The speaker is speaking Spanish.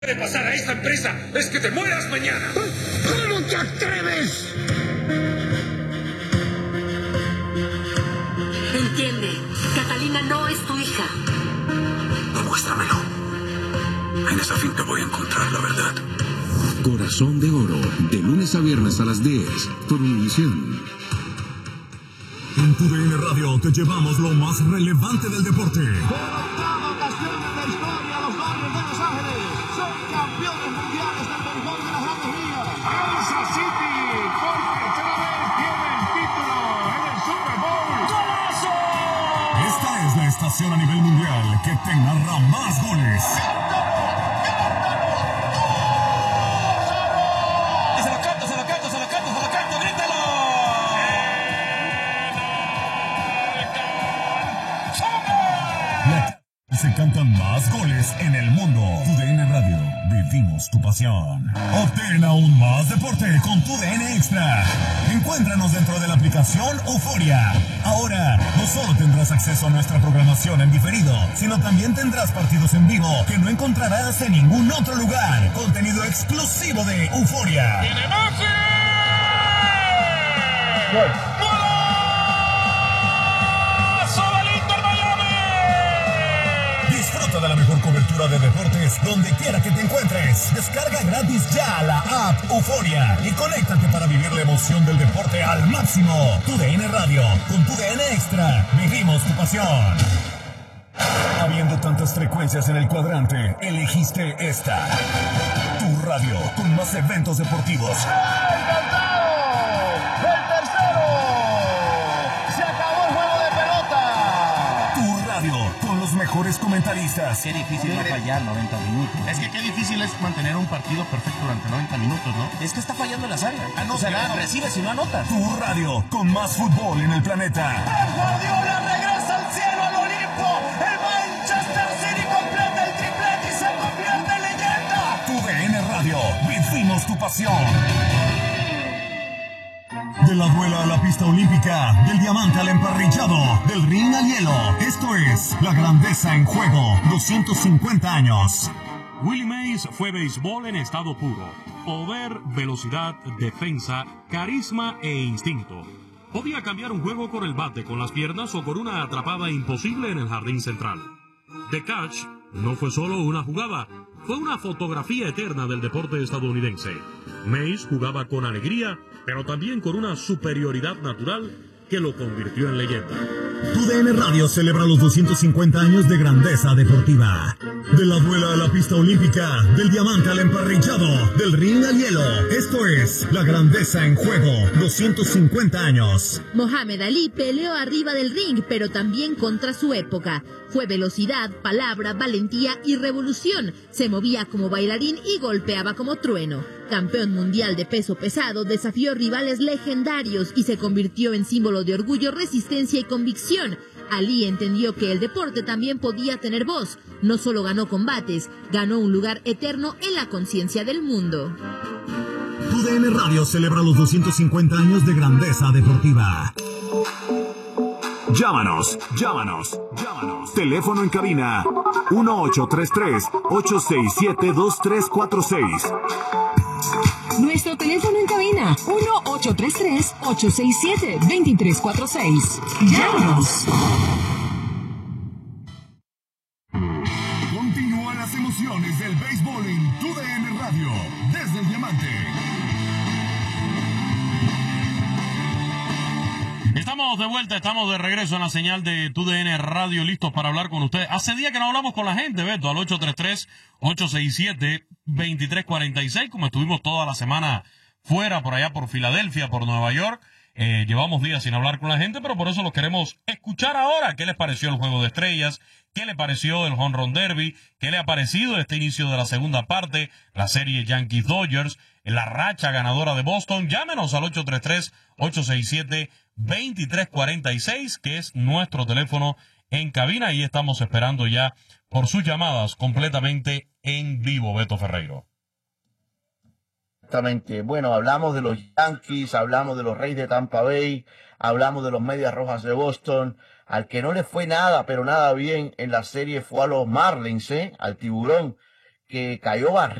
puede pasar a esta empresa es que te mueras mañana. ¿Cómo te atreves? Entiende, Catalina no es tu hija. Demuéstramelo. En esa fin te voy a encontrar la verdad. Corazón de Oro, de lunes a viernes a las 10, por Univisión. En TUDN Radio te llevamos lo más relevante del deporte. Por octava ocasión en la historia, los Dodgers de Los Ángeles son campeones mundiales del béisbol de las Grandes Ligas. Kansas City, por tercera vez, tiene el título en el Super Bowl. ¡Golazo! Esta es la estación a nivel mundial que te narra más goles. Se cantan más goles en el mundo. TUDN Radio, vivimos tu pasión. Obtén aún más deporte con TUDN Extra. Encuéntranos dentro de la aplicación Euforia. Ahora, no solo tendrás acceso a nuestra programación en diferido, sino también tendrás partidos en vivo que no encontrarás en ningún otro lugar. Contenido exclusivo de Euforia. ¡Tiene más! Disfruta de la mejor cobertura de deportes donde quiera que te encuentres. Descarga gratis ya la app Euforia y conéctate para vivir la emoción del deporte al máximo. TUDN Radio, con TUDN Extra, vivimos tu pasión. Habiendo tantas frecuencias en el cuadrante, elegiste esta. Tu radio, con más eventos deportivos. Mejores comentaristas. Qué difícil es fallar 90 minutos. Es que qué difícil es mantener un partido perfecto durante 90 minutos, ¿no? Es que está fallando la saga. No, o sea, claro. recibes y no anotas. Tu radio, con más fútbol en el planeta. ¡El Guardiola regresa al cielo, al Olimpo! ¡El Manchester City completa el triplete y se convierte en leyenda! TUDN Radio, vivimos tu pasión. De la duela a la pista olímpica, del diamante al emparrillado, del ring al hielo. Esto es La Grandeza en Juego, 250 años. Willie Mays fue béisbol en estado puro. Poder, velocidad, defensa, carisma e instinto. Podía cambiar un juego con el bate, con las piernas o con una atrapada imposible en el jardín central. The Catch no fue solo una jugada, fue una fotografía eterna del deporte estadounidense. Mays jugaba con alegría, pero también con una superioridad natural que lo convirtió en leyenda. TUDN Radio celebra los 250 años de grandeza deportiva. De la duela a la pista olímpica, del diamante al emparrillado, del ring al hielo. Esto es La Grandeza en Juego, 250 años. Mohamed Ali peleó arriba del ring, pero también contra su época. Fue velocidad, palabra, valentía y revolución. Se movía como bailarín y golpeaba como trueno. Campeón mundial de peso pesado, desafió rivales legendarios y se convirtió en símbolo de orgullo, resistencia y convicción. Ali entendió que el deporte también podía tener voz. No solo ganó combates, ganó un lugar eterno en la conciencia del mundo. TUDN Radio celebra los 250 años de grandeza deportiva. Llámanos. Teléfono en cabina 1833-867-2346. Nuestro teléfono en cabina 1833-867-2346. Llámanos. Continúan las emociones del béisbol en TUDN Radio, desde el diamante. Estamos de vuelta, estamos de regreso en la señal de TUDN Radio, listos para hablar con ustedes. Hace días que no hablamos con la gente, Beto, al 833-867-2346, como estuvimos toda la semana fuera, por allá por Filadelfia, por Nueva York. Llevamos días sin hablar con la gente, pero por eso los queremos escuchar ahora. ¿Qué les pareció el Juego de Estrellas? ¿Qué le pareció el Home Run Derby? ¿Qué le ha parecido este inicio de la segunda parte? La serie Yankees-Dodgers, la racha ganadora de Boston. Llámenos al 833-867-2346, que es nuestro teléfono en cabina. Y estamos esperando ya por sus llamadas completamente en vivo, Beto Ferreiro. Exactamente. Bueno, hablamos de los Yankees, hablamos de los Reyes de Tampa Bay, hablamos de los Medias Rojas de Boston. Al que no le fue nada, pero nada bien en la serie fue a los Marlins, al Tiburón, que cayó